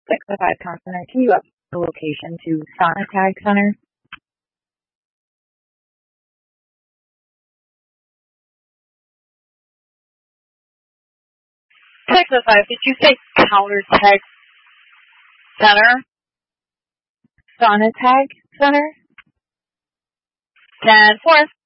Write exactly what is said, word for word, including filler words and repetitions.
six oh five Consonant, can you up the location to Sonatag Center? six oh five, did you say Counter Tag Center? Sonatag Center? ten four.